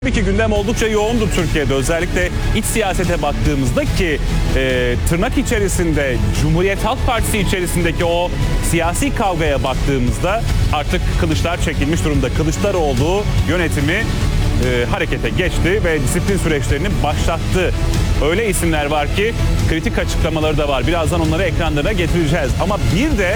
Tabii ki gündem oldukça yoğundu Türkiye'de. Özellikle iç siyasete baktığımızda ki tırnak içerisinde Cumhuriyet Halk Partisi içerisindeki o siyasi kavgaya baktığımızda artık kılıçlar çekilmiş durumda. Kılıçdaroğlu yönetimi harekete geçti ve disiplin süreçlerini başlattı. Öyle isimler var ki kritik açıklamaları da var. Birazdan onları ekranlara getireceğiz. Ama bir de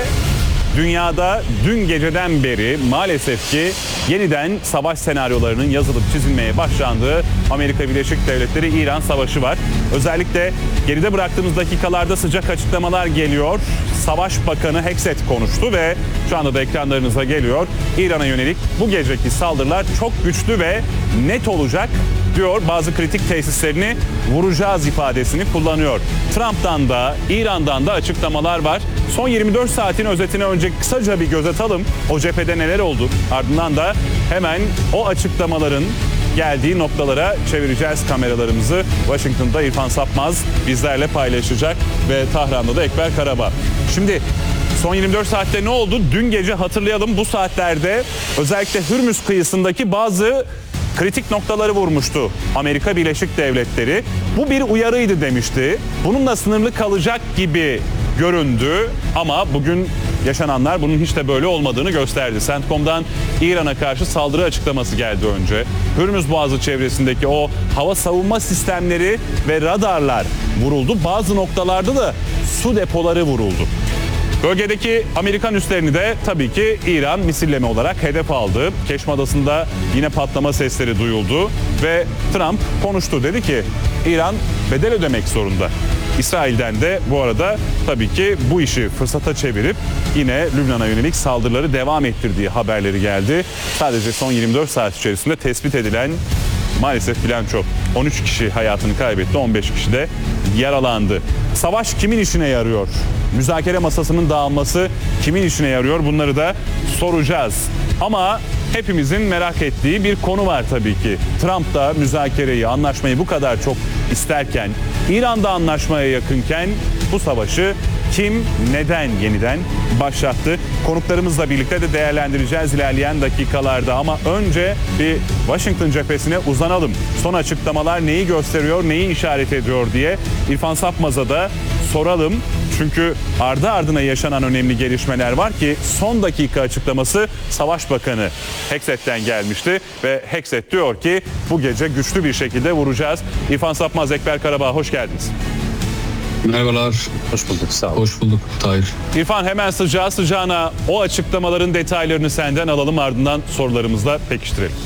dünyada dün geceden beri maalesef ki yeniden savaş senaryolarının yazılıp çizilmeye başlandığı Amerika Birleşik Devletleri-İran savaşı var. Özellikle geride bıraktığımız dakikalarda sıcak açıklamalar geliyor. Savaş Bakanı Hegseth konuştu ve şu anda da ekranlarınıza geliyor. İran'a yönelik bu geceki saldırılar çok güçlü ve net olacak diyor. Bazı kritik tesislerini vuracağız ifadesini kullanıyor. Trump'tan da İran'dan da açıklamalar var. Son 24 saatin özetine önce kısaca bir göz atalım. O cephede neler oldu? Ardından da hemen o açıklamaların geldiği noktalara çevireceğiz kameralarımızı. Washington'da İrfan Sapmaz bizlerle paylaşacak ve Tahran'da da Ekber Karabağ. Şimdi son 24 saatte ne oldu? Dün gece hatırlayalım, bu saatlerde özellikle Hürmüz kıyısındaki bazı kritik noktaları vurmuştu Amerika Birleşik Devletleri. Bu bir uyarıydı demişti. Bununla sınırlı kalacak gibi göründü ama bugün yaşananlar bunun hiç de böyle olmadığını gösterdi. CENTCOM'dan İran'a karşı saldırı açıklaması geldi önce. Hürmüz Boğazı çevresindeki o hava savunma sistemleri ve radarlar vuruldu. Bazı noktalarda da su depoları vuruldu. Bölgedeki Amerikan üslerini de tabii ki İran misilleme olarak hedef aldı. Keşm Adası'nda yine patlama sesleri duyuldu ve Trump konuştu. Dedi ki İran bedel ödemek zorunda. İsrail'den de bu arada tabii ki bu işi fırsata çevirip yine Lübnan'a yönelik saldırıları devam ettirdiği haberleri geldi. Sadece son 24 saat içerisinde tespit edilen maalesef bilanço 13 kişi hayatını kaybetti, 15 kişi de yaralandı. Savaş kimin işine yarıyor? Müzakere masasının dağılması kimin işine yarıyor? Bunları da soracağız. Ama hepimizin merak ettiği bir konu var tabii ki. Trump da müzakereyi, anlaşmayı bu kadar çok isterken, İran'da anlaşmaya yakınken bu savaşı kim, neden yeniden başlattı? Konuklarımızla birlikte de değerlendireceğiz ilerleyen dakikalarda. Ama önce bir Washington cephesine uzanalım. Son açıklamalar neyi gösteriyor, neyi işaret ediyor diye İrfan Sapmaz'a da soralım. Çünkü ardı ardına yaşanan önemli gelişmeler var ki son dakika açıklaması Savaş Bakanı Hegseth'ten gelmişti. Ve Hegseth diyor ki bu gece güçlü bir şekilde vuracağız. İrfan Sapmaz, Ekber Karabağ, hoş geldiniz. Merhabalar. Hoş bulduk. Sağ olun. Hoş bulduk Tahir. İrfan, hemen sıcağı sıcağına o açıklamaların detaylarını senden alalım, ardından sorularımızla pekiştirelim.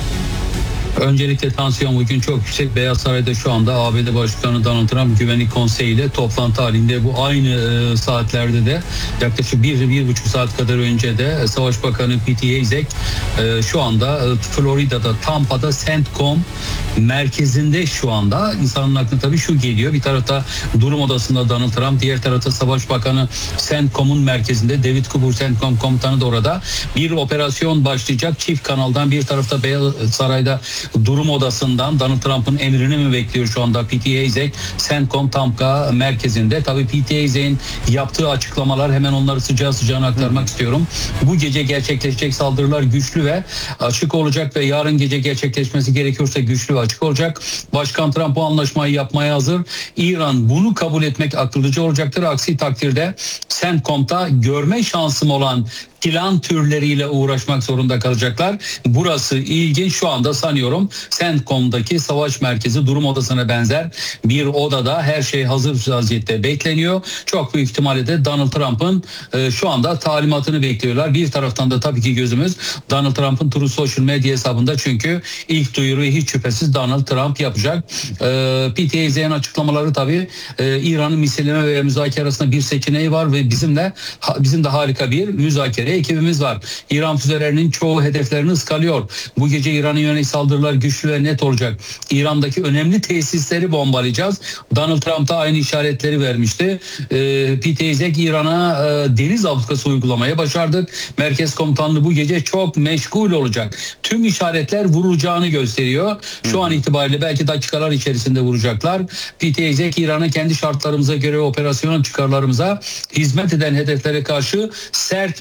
Öncelikle tansiyon bugün çok yüksek. Beyaz Saray'da şu anda ABD Başkanı Donald Trump Güvenlik Konseyi ile toplantı halinde. Bu aynı saatlerde de yaklaşık 1-1,5 saat kadar önce de Savaş Bakanı Pete Hegseth şu anda Florida'da, Tampa'da CENTCOM merkezinde şu anda. İnsanın aklına tabii şu geliyor. Bir tarafta durum odasında Donald Trump, diğer tarafta Savaş Bakanı CENTCOM'un merkezinde. David Cooper CENTCOM komutanı da orada. Bir operasyon başlayacak. Çift kanaldan bir tarafta Beyaz Saray'da durum odasından Donald Trump'ın emrini mi bekliyor şu anda Pete Hegseth CENTCOM Tampa merkezinde. Tabii Pete Hegseth'in yaptığı açıklamalar, hemen onları sıcağı sıcağına aktarmak istiyorum. Bu gece gerçekleşecek saldırılar güçlü ve açık olacak ve yarın gece gerçekleşmesi gerekiyorsa güçlü ve açık olacak. Başkan Trump bu anlaşmayı yapmaya hazır. İran bunu kabul etmek akıllıca olacaktır. Aksi takdirde CENTCOM'da görme şansım olan plan türleriyle uğraşmak zorunda kalacaklar. Burası ilginç. Şu anda sanıyorum CENTCOM'daki savaş merkezi durum odasına benzer bir odada her şey hazır vaziyette bekleniyor. Çok büyük ihtimalle de Donald Trump'ın şu anda talimatını bekliyorlar. Bir taraftan da tabii ki gözümüz Donald Trump'ın Truth Social Media hesabında, çünkü ilk duyuruyu hiç şüphesiz Donald Trump yapacak. Pete Hegseth'in açıklamaları tabii İran'ın misilleme ve müzakere arasında bir seçeneği var ve bizim de harika bir müzakere ekibimiz var. İran füzelerinin çoğu hedeflerini ıskalıyor. Bu gece İran'a yönelik saldırılar güçlü ve net olacak. İran'daki önemli tesisleri bombalayacağız. Donald Trump da aynı işaretleri vermişti. Pete Hegseth İran'a deniz ablukası uygulamaya başardık. Merkez komutanlığı bu gece çok meşgul olacak. Tüm işaretler vurulacağını gösteriyor. Şu an itibariyle belki dakikalar içerisinde vuracaklar. Pete Hegseth İran'a kendi şartlarımıza göre, operasyonel çıkarlarımıza hizmet eden hedeflere karşı sert bir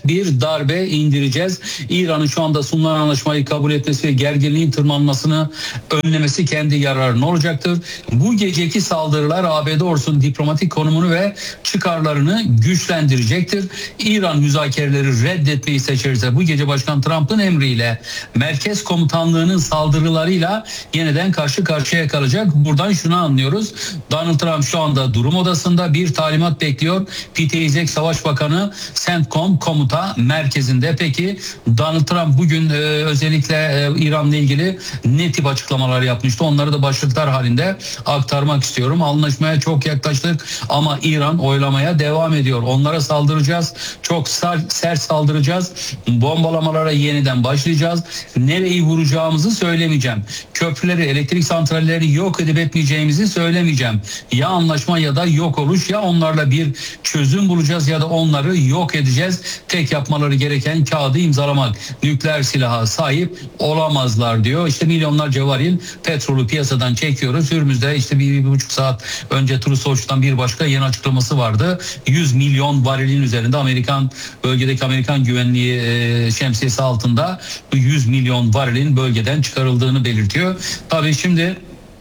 darbe indireceğiz. İran'ın şu anda sunulan anlaşmayı kabul etmesi ve gerginliğin tırmanmasını önlemesi kendi yararına olacaktır. Bu geceki saldırılar ABD ordusunun diplomatik konumunu ve çıkarlarını güçlendirecektir. İran müzakereleri reddetmeyi seçerse bu gece Başkan Trump'ın emriyle Merkez Komutanlığı'nın saldırılarıyla yeniden karşı karşıya kalacak. Buradan şunu anlıyoruz. Donald Trump şu anda durum odasında bir talimat bekliyor. Pete Hegseth Savaş Bakanı CENTCOM komuta merkezinde. Peki Donald Trump bugün özellikle İran'la ilgili ne tip açıklamalar yapmıştı? Onları da başlıklar halinde aktarmak istiyorum. Anlaşmaya çok yaklaştık ama İran oylamaya devam ediyor. Onlara saldıracağız. Çok sert saldıracağız. Bombalamalara yeniden başlayacağız. Nereyi vuracağımızı söylemeyeceğim. Köprüleri, elektrik santralleri yok edip etmeyeceğimizi söylemeyeceğim. Ya anlaşma ya da yok oluş, ya onlarla bir çözüm bulacağız ya da onları yok edeceğiz. Tek yapmaları gereken kağıdı imzalamak. Nükleer silaha sahip olamazlar diyor. İşte milyonlarca varil petrolü piyasadan çekiyoruz. Hürmüz'de işte bir buçuk saat önce Trusoç'tan bir başka yeni açıklaması vardı. 100 milyon varilin üzerinde bölgedeki Amerikan güvenliği şemsiyesi altında 100 milyon varilin bölgeden çıkarıldığını belirtiyor. Tabii şimdi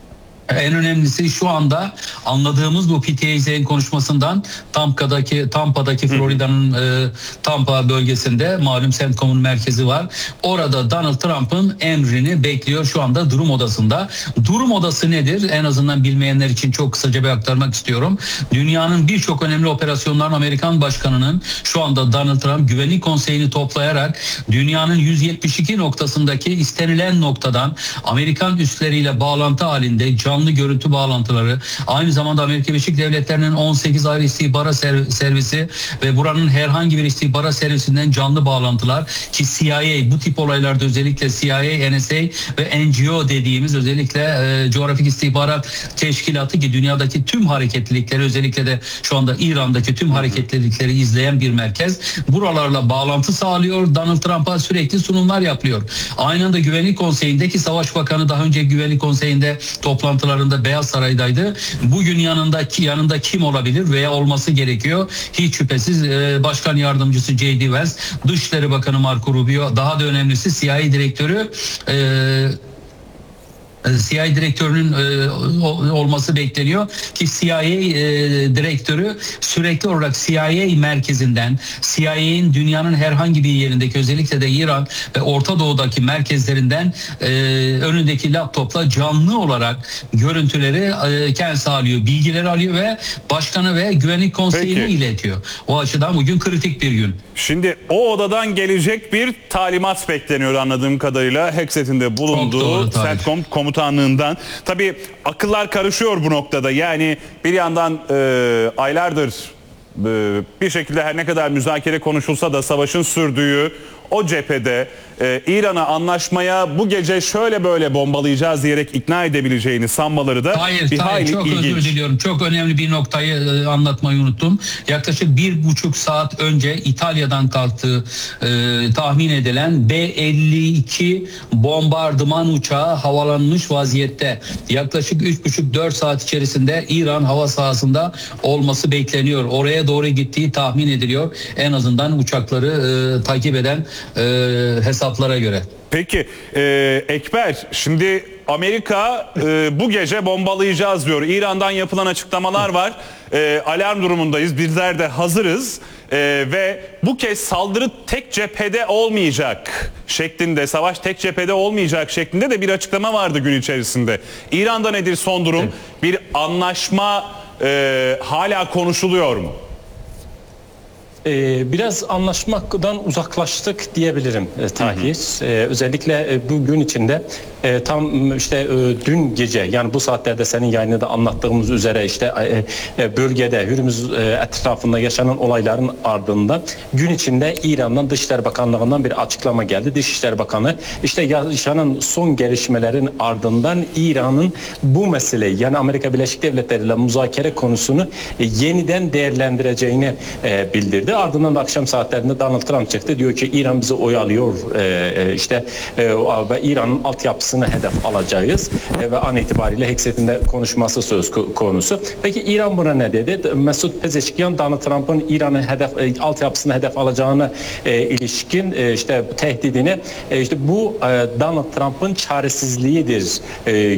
en önemlisi şu anda anladığımız bu Pete Hegseth'in konuşmasından Tampa'daki Florida'nın Tampa bölgesinde malum CENTCOM'un merkezi var. Orada Donald Trump'ın emrini bekliyor şu anda durum odasında. Durum odası nedir? En azından bilmeyenler için çok kısaca bir aktarmak istiyorum. Dünyanın birçok önemli operasyonların Amerikan başkanının şu anda Donald Trump Güvenlik Konseyi'ni toplayarak dünyanın 172 noktasındaki istenilen noktadan Amerikan üsleriyle bağlantı halinde canlı görüntü bağlantıları, aynı zamanda Amerika Birleşik Devletleri'nin 18 ayrı istihbarat servisi ve buranın herhangi bir istihbarat servisinden canlı bağlantılar ki CIA, bu tip olaylarda özellikle CIA, NSA ve NGO dediğimiz özellikle coğrafik istihbarat teşkilatı ki dünyadaki tüm hareketlilikleri, özellikle de şu anda İran'daki tüm hareketlilikleri izleyen bir merkez. Buralarla bağlantı sağlıyor. Donald Trump'a sürekli sunumlar yapıyor. Aynı anda Güvenlik Konseyi'ndeki Savaş Bakanı daha önce Güvenlik Konseyi'nde toplantılarında Beyaz Saray'daydı. Bugün yanında kim olabilir veya olması gerekiyor? Hiç şüphesiz Başkan Yardımcısı J.D. Vance, Dışişleri Bakanı Marco Rubio, daha da önemlisi CIA direktörünün olması bekleniyor ki CIA direktörü sürekli olarak CIA merkezinden, CIA'nin dünyanın herhangi bir yerindeki özellikle de İran ve Orta Doğu'daki merkezlerinden önündeki laptopla canlı olarak görüntüleri kendisi alıyor, bilgileri alıyor ve başkanı ve güvenlik konseyini iletiyor. O açıdan bugün kritik bir gün. Şimdi o odadan gelecek bir talimat bekleniyor anladığım kadarıyla. Hegseth'in de bulunduğu CENTCOM komutanlığından. Tabii akıllar karışıyor bu noktada. Yani bir yandan aylardır bir şekilde her ne kadar müzakere konuşulsa da savaşın sürdüğü o cephede İran'a anlaşmaya bu gece şöyle böyle bombalayacağız diyerek ikna edebileceğini sanmaları da bir hayli çok ilginç. özür diliyorum. Çok önemli bir noktayı anlatmayı unuttum. Yaklaşık 1,5 saat önce İtalya'dan kalktığı tahmin edilen B-52 bombardıman uçağı havalanmış vaziyette. Yaklaşık 3,5-4 saat içerisinde İran hava sahasında olması bekleniyor. Oraya doğru gittiği tahmin ediliyor. En azından uçakları takip eden hesaplara göre. Peki Ekber, şimdi Amerika bu gece bombalayacağız diyor. İran'dan yapılan açıklamalar var. Alarm durumundayız. Bizler de hazırız. Ve bu kez saldırı tek cephede olmayacak şeklinde, savaş tek cephede olmayacak şeklinde de bir açıklama vardı gün içerisinde. İran'da nedir son durum? Evet. Bir anlaşma hala konuşuluyor mu? Biraz anlaşmaktan uzaklaştık diyebilirim Tahir. Özellikle bu gün içinde tam işte dün gece, yani bu saatlerde senin yayında da anlattığımız üzere işte bölgede Hürmüz etrafında yaşanan olayların ardından gün içinde İran'dan Dışişleri Bakanlığı'ndan bir açıklama geldi. Dışişleri Bakanı işte yaşanan son gelişmelerin ardından İran'ın bu meseleyi, yani Amerika Birleşik Devletleri ile müzakere konusunu yeniden değerlendireceğini bildirdi. Ardından da akşam saatlerinde Donald Trump çıktı. Diyor ki İran bizi oyalıyor. İşte ve İran'ın altyapısı altyapısını hedef alacağız ve an itibariyle Hekset'in de konuşması söz konusu. Peki İran buna ne dedi? Mesut Pezeşkiyan Donald Trump'ın İran'ın altyapısını hedef alacağına ilişkin işte tehdidini işte bu Donald Trump'ın çaresizliğidir